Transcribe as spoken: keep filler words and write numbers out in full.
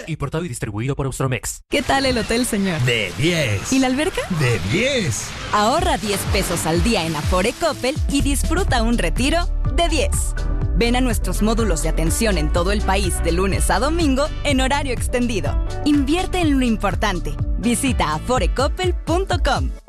Importado y distribuido por Austromex. ¿Qué tal el hotel, señor? De diez. ¿Y la alberca? De diez. Ahorra diez pesos al día en Afore Coppel y disfruta un retiro de diez. Ven a nuestros módulos de atención en todo el país de lunes a domingo en horario extendido. Invierte en lo importante. Visita afore coppel punto com.